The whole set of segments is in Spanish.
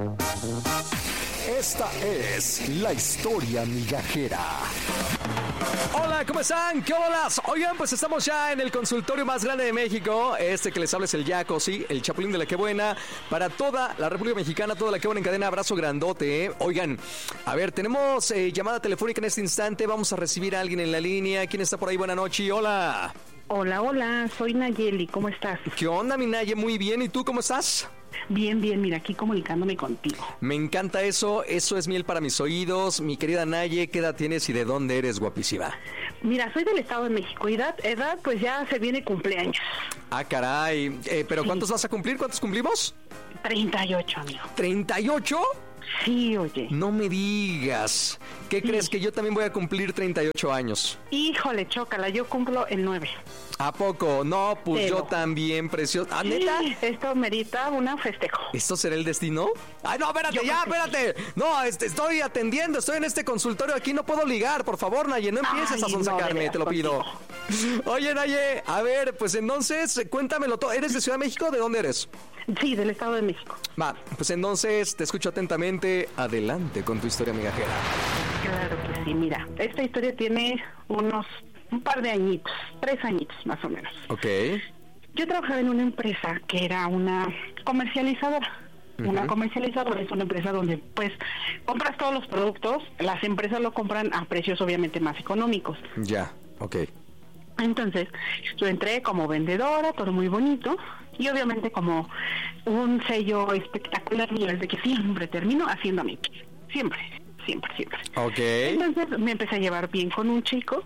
Esta es la historia migajera. Hola, ¿cómo están? ¿Qué holas? Oigan, pues estamos ya en el consultorio más grande de México. Este que les habla es el Yaco, sí, el Chapulín de la Qué Buena. Para toda la República Mexicana, toda la Qué Buena en cadena, abrazo grandote, ¿eh? Oigan, a ver, tenemos llamada telefónica en este instante. Vamos a recibir a alguien en la línea. ¿Quién está por ahí? Buenas noches, hola. Hola, soy Nayeli, ¿cómo estás? ¿Qué onda, mi Naye? Muy bien, ¿y tú cómo estás? Bien, mira, aquí comunicándome contigo. Me encanta eso es miel para mis oídos. Mi querida Naye, ¿qué edad tienes y de dónde eres, guapísima? Mira, soy del Estado de México, edad, pues ya se viene cumpleaños. Ah, caray, ¿pero sí. ¿Cuántos vas a cumplir? ¿Cuántos cumplimos? 38, amigo. ¿38? Sí, oye. No me digas. ¿Qué crees? Que yo también voy a cumplir 38 años. Híjole, chócala, yo cumplo el 9. ¿A poco? No, pues yo también, precioso. ¿Ah, neta? Esto merita una festejo. ¿Esto será el destino? ¡Ay, no, espérate, espérate! No, estoy atendiendo, estoy en este consultorio aquí, no puedo ligar, por favor, Naye, no empieces a sonsacarme, te lo pido. Oye, Naye, a ver, pues entonces, cuéntamelo todo. ¿Eres de Ciudad de México? ¿De dónde eres? Sí, del Estado de México. Va, pues entonces, te escucho atentamente. Adelante con tu historia migajera. Claro que sí, mira, esta historia tiene un par de añitos, 3 añitos más o menos. Ok. Yo trabajaba en una empresa que era una comercializadora. Uh-huh. Una comercializadora es una empresa donde pues compras todos los productos, las empresas lo compran a precios obviamente más económicos. Ya, ok. Entonces, yo entré como vendedora, todo muy bonito, y obviamente como un sello espectacular mío es de que siempre termino haciendo amigos. Siempre. Ok. Entonces me empecé a llevar bien con un chico.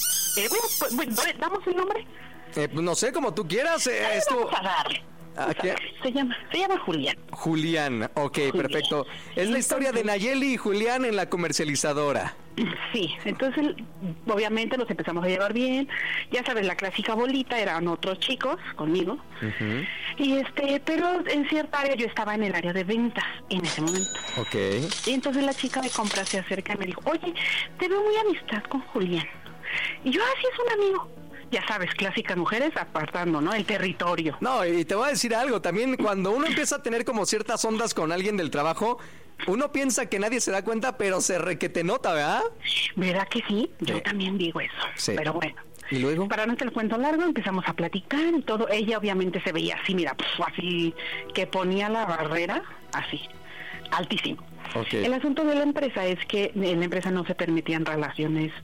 Bueno, ¿damos el nombre? No sé, como tú quieras. Vamos a darle. Se llama Julián. Julián, ok, Julián. Perfecto. Es la historia de Nayeli y Julián en la comercializadora. Sí, entonces obviamente nos empezamos a llevar bien. Ya sabes, la clásica bolita, eran otros chicos conmigo. Uh-huh. Y pero en cierta área yo estaba en el área de ventas en ese momento. Ok. Y entonces la chica de compras se acerca y me dijo, oye, te veo muy amistad con Julián. Y yo, sí, es un amigo. Ya sabes, clásicas mujeres apartando, ¿no? El territorio. No, y te voy a decir algo, también cuando uno empieza a tener como ciertas ondas con alguien del trabajo, uno piensa que nadie se da cuenta, pero que te nota, ¿verdad? ¿Verdad que sí? Yo también digo eso, sí. Pero bueno. ¿Y luego? Para no hacer el cuento largo, empezamos a platicar y todo. Ella obviamente se veía así, mira, así, que ponía la barrera, así, altísimo. Okay. El asunto de la empresa es que en la empresa no se permitían relaciones,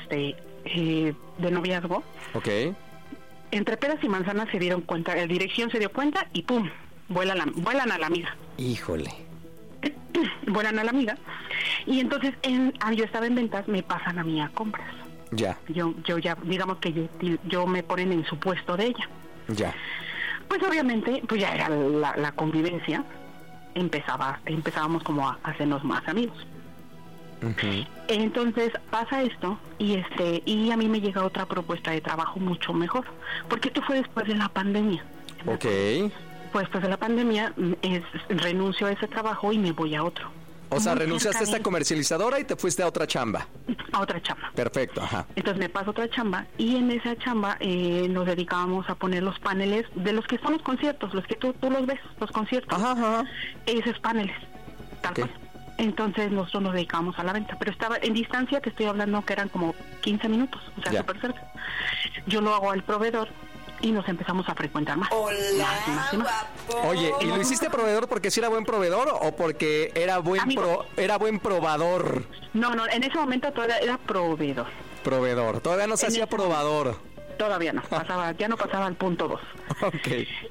de noviazgo. Ok. Entre peras y manzanas se dieron cuenta, la dirección se dio cuenta y ¡pum! Vuelan a la amiga. Híjole. Vuelan a la amiga. Y entonces yo estaba en ventas, me pasan a mí a compras. Ya. Yo ya, digamos que yo me ponen en su puesto de ella. Ya. Pues obviamente, pues ya era la convivencia. Empezábamos como a hacernos más amigos. Uh-huh. Entonces pasa esto y a mí me llega otra propuesta de trabajo mucho mejor, porque esto fue después de la pandemia. Ok. Pues después de la pandemia renuncio a ese trabajo y me voy a otro. O sea, renunciaste a esta comercializadora y te fuiste a otra chamba. A otra chamba. Perfecto, ajá. Entonces me paso a otra chamba y en esa chamba nos dedicábamos a poner los paneles de los que son los conciertos, los que tú los ves, los conciertos. Ajá. Esos paneles, tal cual. Entonces nosotros nos dedicábamos a la venta, pero estaba en distancia, te estoy hablando que eran como 15 minutos, o sea, súper cerca. Yo lo hago al proveedor y nos empezamos a frecuentar más. Hola, más. Oye, ¿y lo hiciste proveedor porque sí era buen proveedor o porque era buen probador? No, en ese momento todavía era proveedor. Proveedor, todavía no se hacía probador. Todavía no, ya no pasaba al punto 2. Ok.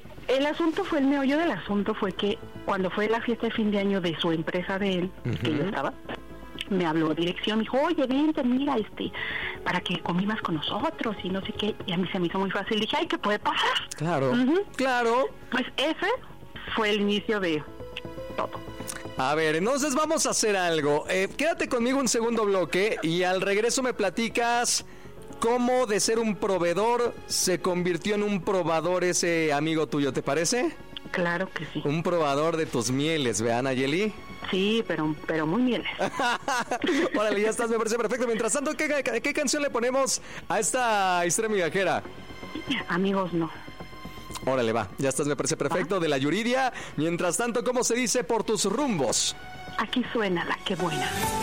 El meollo del asunto fue que cuando fue la fiesta de fin de año de su empresa de él, uh-huh, que yo estaba, me habló dirección, me dijo, oye, vente, mira, para que convivas con nosotros y no sé qué, y a mí se me hizo muy fácil, dije, ay, ¿qué puede pasar? Claro, uh-huh. Claro. Pues ese fue el inicio de todo. A ver, entonces vamos a hacer algo, quédate conmigo un segundo bloque y al regreso me platicas cómo de ser un proveedor se convirtió en un probador ese amigo tuyo, ¿te parece? Claro que sí. Un probador de tus mieles, ¿verdad, Nayeli? Sí, pero muy mieles. Órale, ya estás, me parece perfecto. Mientras tanto, ¿qué canción le ponemos a esta historia migajera? Amigos, no. Órale, va. Ya estás, me parece perfecto. ¿Va? De la Yuridia. Mientras tanto, ¿cómo se dice por tus rumbos? Aquí suena la que buena.